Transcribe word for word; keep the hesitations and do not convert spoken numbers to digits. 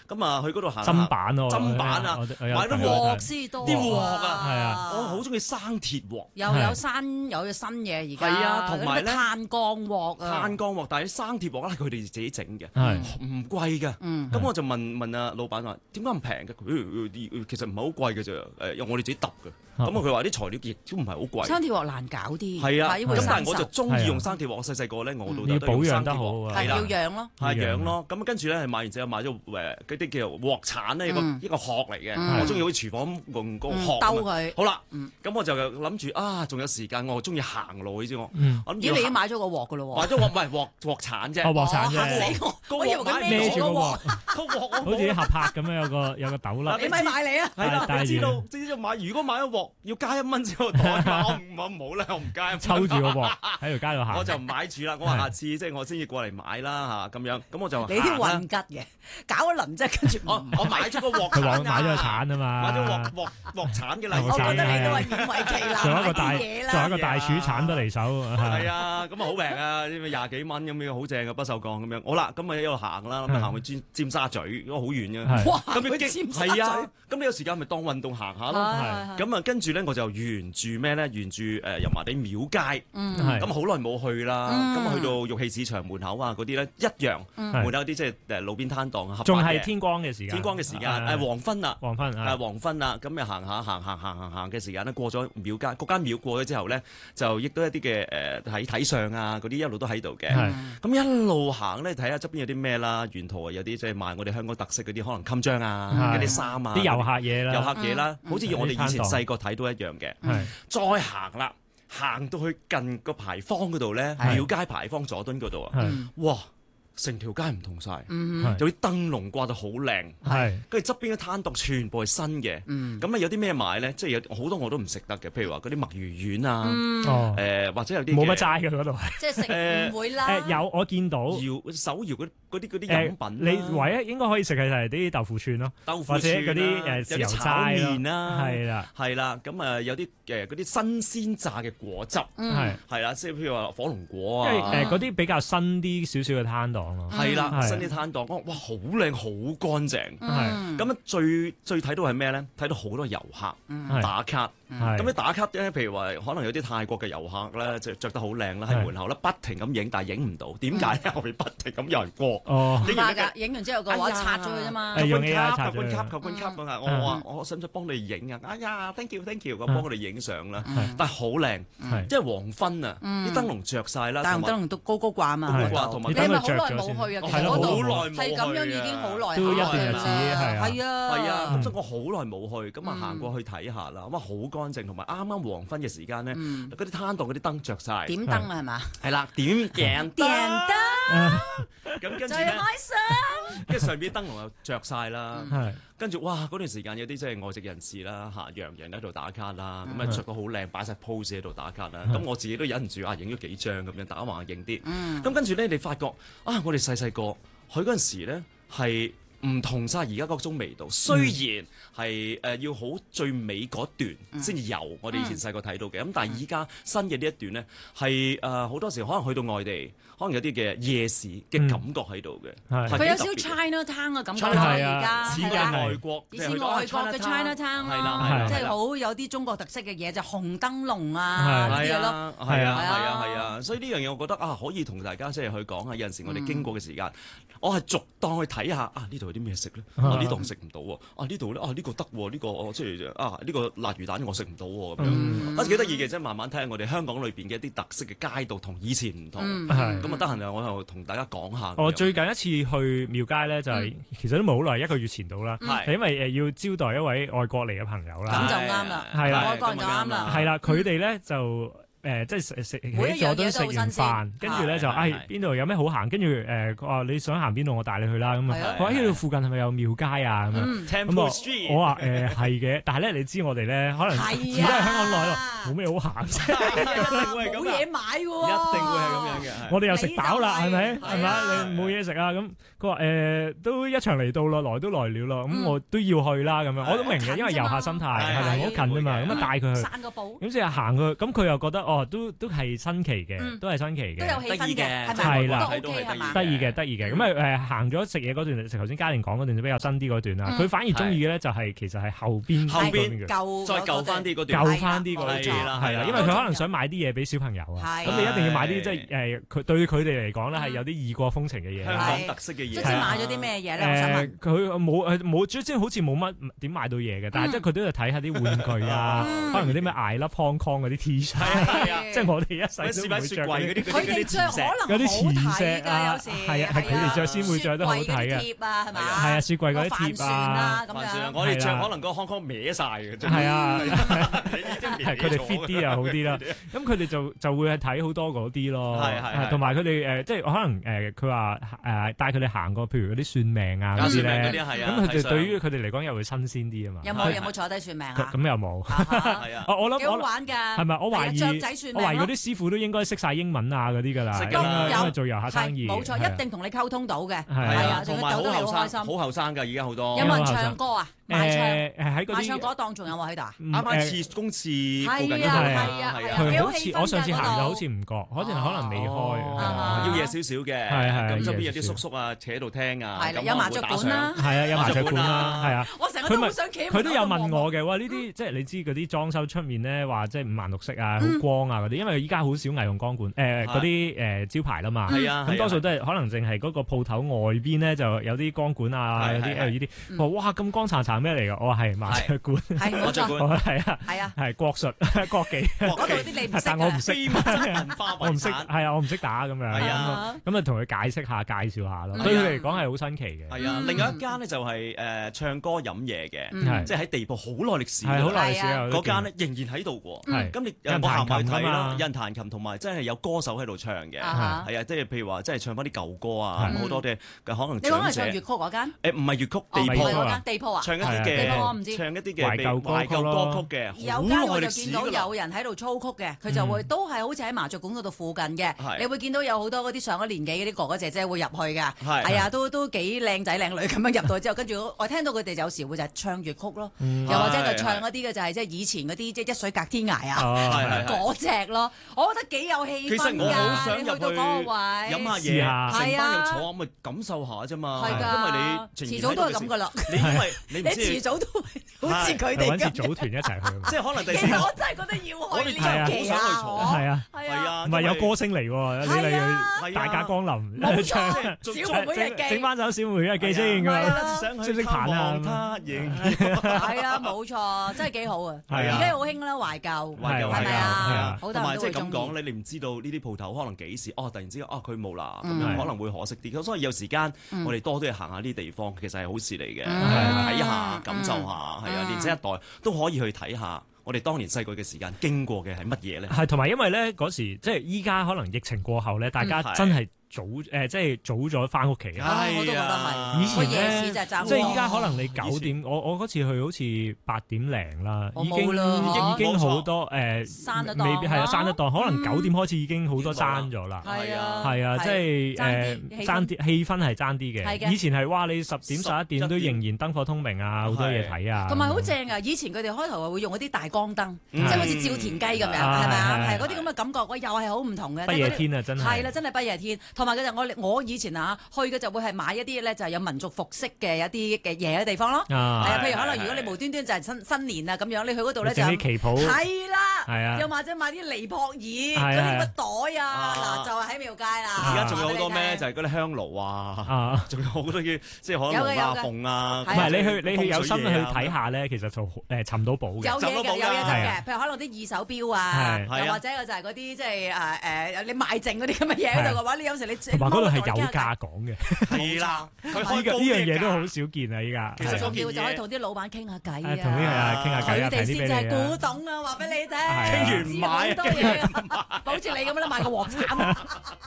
咁啊去嗰度行砧板喎， 砧板啊，買到鑊先多， 啲鑊啊， 係啊， 我好中意生鐵鑊， 又有新有新嘢而家， 係啊，同埋咧炭鋼鑊啊， 炭鋼鑊，但係生鐵鑊咧係佢哋自己整嘅，唔貴嘅。 咁我就問問阿老闆話點解咁平嘅？佢其實唔係好貴嘅啫，誒，因為我哋自己揼嘅。咁啊，佢話啲材料亦都唔係好貴。 生鐵鑊難搞啲， 係啊，咁但係我就中意用生生鐵鑊。我細細個咧，我老豆要保都用生鐵養得好鑊， 啊， 係要養咯， 係養咯。咁跟住咧，買完之後買咗誒嗰啲叫鑊鏟咧，一個一個殼嚟嘅。我中意好似廚房用個殼兜佢。 好啦，咁我就諗住啊，仲有時間，我中意行路，你知我。 咦？你已經買咗個鑊㗎咯喎？ 買咗鑊唔係鑊鑊鏟啫。 哦，鑊鏟啫。 嚇死我！我以為佢孭住個鑊， 個鑊好似啲合拍咁樣，有個有個斗笠。 你咪買嚟啊！ 係啦，你知道知道買如果買咗鑊要加一蚊先有袋，我唔我唔好啦，我唔加。 抽住個鑊喺條街度行， 我就唔買住啦。我話下次即係我先至過嚟買啦嚇咁樣。咁我就你啲運吉嘅，搞一輪即係跟住我我買咗個鑊， 佢買咗個鏟啊嘛， 買咗鑊鑊鑊鏟嘅啦。 我覺得你都係勉為其難仲有一個大， 買啲嘢啦。 仲有一個大廚鏟得離手。 係啊，咁啊好平啊，廿幾蚊咁樣好正嘅不鏽鋼咁樣。好啦，咁啊一路行啦，咁啊行去尖尖沙咀，因為好遠嘅。 哇！ 咁去尖沙咀， 係啊，咁呢個時間咪當運動行下咯。咁啊跟住咧我就沿住咩咧？沿住誒油麻地廟街。咁好耐冇去啦。咁啊去到玉器市場門口啊嗰啲咧一樣，門口啲即係誒路邊攤檔啊， 仲係天光嘅時間， 天光嘅時間誒黃昏啦， 黃昏誒黃昏啦。咁啊行下行行行行行嘅時間咧，過咗廟街，嗰間廟過咗之後咧，就益到一啲嘅誒睇睇相啊嗰啲一路都喺度嘅。咁一路行咧，睇下側邊有啲咩啦，沿途啊有啲即係賣我哋香港特色嗰啲，可能襟章啊，嗰啲衫啊， 啲遊客嘢啦， 遊客嘢啦，好似我哋以前細個睇到一樣嘅。再行啦，行到去近個牌坊嗰度咧，廟街牌坊佐敦嗰度啊，哇！成條街唔同晒，有啲燈籠掛到好靚，跟住側邊嘅攤檔全部係新嘅，咁啊有啲咩買咧？即係有好多我都唔食得嘅，譬如話嗰啲墨魚丸啊，誒或者有啲冇乜齋嘅嗰度， 即係食唔會啦。 誒有我見到搖手搖嗰嗰啲嗰啲飲品， 你唯一應該可以食嘅係啲豆腐串咯， 豆腐或者嗰啲誒豉油齋啦， 係啦， 係啦，咁啊有啲誒嗰啲新鮮榨嘅果汁，係係啦，即係譬如話火龍果啊， 誒嗰啲比較新啲少少嘅攤檔咯， 係啦，新啲攤檔，哇好靚好乾淨，係咁啊最最睇到係咩咧？睇到好多遊客打卡。咁你打卡咧，譬如話可能有啲泰國嘅遊客咧，就着得好靚啦，喺門口咧不停咁影，但係影唔到，點解咧？後面不停咁有人過， 影完㗎，影完之後個話拆咗佢啫嘛， 求官卡，求官卡，求官卡咁啊！我話我使唔使幫你影啊？哎呀，thank you，thank you，咁幫佢哋影相啦。但係好靚，即係黃昏啊，啲燈籠着晒啦， 但係燈籠都高高掛嘛， 同埋你係咪好耐冇去啊？ 係咯，好耐冇去係咁樣已經好耐， 都一段日子係啊， 係啊， 係啊，咁所以我好耐冇去，咁啊行過去睇下啦，哇好乾淨，同埋啱啱黃昏嘅時間咧，嗰啲攤檔嗰啲燈着晒， 點燈啊係嘛？ 係啦，點鏡燈， 咁跟住最開心， 跟住上邊燈籠又着晒啦，跟住哇嗰段時間有啲即係外籍人士啦嚇，洋人喺度打卡啦，咁啊着到好靚，擺晒 pose 喺度打卡啦，咁我自己都忍唔住啊，影咗幾張咁樣打橫影啲，咁跟住咧你發覺啊，我哋細細個去嗰陣時咧係唔同晒而家嗰種味道，雖然係誒、呃、要好最尾嗰段先至有我哋以前細個睇到嘅，咁、嗯、但係依家新嘅呢一段咧係誒好多時可能去到外地，可能有啲嘅夜市嘅感覺喺度嘅， 佢有少少 China Town 嘅感覺啦，而家似嘅外國， 以前外國嘅 China Town 啦，即係好有啲中國特色嘅嘢，就紅燈籠啊嗰啲嘢咯， 係啊係啊係啊，所以呢樣嘢我覺得啊可以同大家即係去講下，有陣時我哋經過嘅時間，我係逐檔去睇下啊呢度有啲咩食咧？啊呢度食唔到喎！啊呢度咧啊呢個得喎！呢個即係啊呢個辣魚蛋我食唔到喎咁樣，啊幾得意嘅，即係慢慢睇下我哋香港裏邊嘅一啲特色嘅街道同以前唔同，咁啊得閒就我又同大家講下。 我最近一次去廟街咧，就係其實都冇好耐，一個月前到啦，係因為誒要招待一位外國嚟嘅朋友啦， 咁就啱啦， 係啦， 外國人就啱啦， 係啦，佢哋咧就。誒即係食食起咗都食完飯，跟住咧就誒邊度有咩好行？跟住誒佢話你想行邊度，我帶你去啦咁啊！我話呢度附近係咪有廟街啊？咁樣咁我我話誒係嘅，但係咧你知我哋咧可能而家喺香港內冇咩好行啫， 冇嘢買喎， 一定會係咁樣嘅。 我哋又食飽啦，係咪？係咪？你冇嘢食啊？咁佢話誒都一場嚟到啦，來都來了啦，咁我都要去啦咁樣。我都明嘅，因為遊客心態係咪好近啊嘛？咁啊帶佢去， 散個步。 咁即係行佢，咁佢又覺得。 哦，都都係新奇嘅，都係新奇嘅， 都有氣氛嘅， 係啦， 都 OK 係嘛？ 得意嘅，得意嘅。咁啊誒行咗食嘢嗰段，頭先嘉玲講嗰段就比較新啲嗰段啦。佢反而中意嘅咧就係其實係後邊後邊舊再舊翻啲嗰段， 舊翻啲嗰段係啦，因為佢可能想買啲嘢俾小朋友啊。咁你一定要買啲即係誒佢對佢哋嚟講咧係有啲異國風情嘅嘢， 香港特色嘅嘢。 即係買咗啲咩嘢咧？我想問佢冇誒冇，即係好似冇乜點買到嘢嘅，但係即係佢都要睇下啲玩具啊，可能嗰啲咩 I Love Hong Kong 嗰啲 T 恤，即係我哋一世都唔會著嗰啲。 佢哋著可能有啲磁石啊，有時係啊，係佢哋著先會著得好睇嘅。 貼啊，係咪？ 係啊，雪櫃嗰啲貼啊， 咁樣。 我哋著可能個 Hong Kong 歪曬嘅。 係啊，係佢哋 fit 啲啊，好啲啦。咁佢哋就就會係睇好多嗰啲咯。係係。同埋佢哋誒，即係可能誒，佢話誒帶佢哋行過，譬如嗰啲算命啊嗰啲咧。咁佢哋對於佢哋嚟講又會新鮮啲啊嘛。 有冇有冇坐低算命啊？ 咁又冇。係啊。我諗幾好玩㗎。 係咪？我懷疑雀仔算命。 我懷疑嗰啲師傅都應該識晒英文啊嗰啲㗎啦。因為做遊客生意。 冇錯，一定同你溝通到嘅。 係啊，同埋好開心， 好後生㗎，而家好多。 有冇人唱歌啊？賣唱誒喺嗰啲賣唱嗰檔仲有冇喺度啊？ 啱啱似公廁附近嗰度係啊係啊， 佢好似我上次行就好似唔覺，可能可能未開， 要夜少少嘅。係係咁側邊有啲叔叔啊，企喺度聽啊。 係啦，有麻雀館啦。 係啊，有麻雀館啦，係啊。 我成日都好想企。 佢都有問我嘅，哇！呢啲即係你知嗰啲裝修出面咧，話即係五顏六色啊，好光啊嗰啲，因為依家好少霓虹光管誒嗰啲誒招牌啦嘛。係啊，咁多數都係可能淨係嗰個鋪頭外邊咧就有啲光管啊，有啲 L E D。我話哇咁光燦燦咩嚟㗎？我話係麻雀館， 係冇錯， 係啊， 係啊， 係國術國技。 嗰度啲你唔識， 但我唔識文化我唔識，係啊，我唔識打咁樣。係啊，咁啊同佢解釋下、介紹下咯。對佢嚟講係好新奇嘅。 係啊，另外一間咧就係誒唱歌飲嘢嘅，即係喺地鋪好耐歷史， 係好耐歷史啊。 嗰間咧仍然喺度喎。咁你有人彈琴睇啦，有人彈琴同埋真係有歌手喺度唱嘅。係啊，即係譬如話，即係唱翻啲舊歌啊，好多嘅可能。 你講係唱粵曲嗰間？ 誒唔係粵曲，地鋪嗰間。 地鋪啊？ 唱一啲嘅， 我唔知。 唱一啲嘅懷舊懷舊歌曲嘅。 有間我就見到有人喺度操曲嘅，佢就會都係好似喺麻雀館嗰度附近嘅。你會見到有好多嗰啲上咗年紀嗰啲哥哥姐姐會入去㗎。係啊，都都幾靚仔靚女咁樣入到之後，跟住我聽到佢哋有時會就係唱粵曲咯，又或者就唱一啲嘅就係即係以前嗰啲即係一水隔天涯啊嗰隻咯。我覺得幾有氣氛㗎。其實我好想入去飲下嘢，成班人坐咪感受下啫嘛。係㗎，因為你遲早都係咁㗎啦。你因為你遲早都好似佢哋咁， 揾次組團一齊去。 即係可能第其實我真係覺得要去呢樣嘢啊！ 係啊， 係啊， 唔係有歌星嚟喎，你嚟大駕光臨， 冇錯，小妹日記， 整翻首小妹日記先咁啊，識唔識彈啊？ 係啊，冇錯，真係幾好啊！而家好興啦，懷舊， 懷舊係咪啊？好多人都會中意。 同埋即係咁講咧，你唔知道呢啲鋪頭可能幾時哦，突然之間哦佢冇啦，咁樣可能會可惜啲。咁所以有時間我哋多啲去行下呢啲地方，其實係好事嚟嘅，睇下感受下，係啊，年輕一代都可以去睇下。我哋當年細個嘅時間經過嘅係乜嘢咧？ 係同埋因為咧嗰時即係依家可能疫情過後咧，大家真係早誒即係早咗翻屋企啊！我都覺得係。 以前夜市就係爭。 即係依家可能你九點，我我嗰次去好似八點零啦，已經已經好多誒，未必係啊，閂得檔。可能九點開始已經好多閂咗啦。係啊，係啊，即係誒爭啲氣氛係爭啲嘅。以前係哇，你十點十一點都仍然燈火通明啊，好多嘢睇啊。 同埋好正啊！以前佢哋開頭係會用嗰啲大光燈，即係好似照田雞咁樣，係咪啊？係嗰啲咁嘅感覺，喂，又係好唔同嘅。 不夜天啊，真係。 係啦，真係不夜天。同埋佢就我我以前啊去嘅就會係買一啲咧就係有民族服飾嘅一啲嘅嘢嘅地方咯。係啊，譬如可能如果你無端端就係新新年啊咁樣，你去嗰度咧就啲旗袍。 係啦， 係啊， 又或者買啲尼泊爾嗰啲乜袋啊，嗱就係喺廟街啦。 而家仲有好多咩？就係嗰啲香爐啊，仲有好多嘅即係可能龍啊鳳啊。 唔係你去你去有心去睇下咧，其實就誒尋到寶嘅。 有嘢嘅，有嘢執嘅。譬如可能啲二手錶啊，又或者就係嗰啲即係誒誒你賣剩嗰啲咁嘅嘢喺度嘅話，你有時你同埋嗰度係有價講嘅。 係啦， 呢個呢樣嘢都好少見啊！依家其實重要就可以同啲老闆傾下偈啊， 同啲係傾下偈啊， 佢哋先至係古董啊，話俾你聽。 傾完唔買， 好多嘢，好似你咁啦，買個鑊鏟。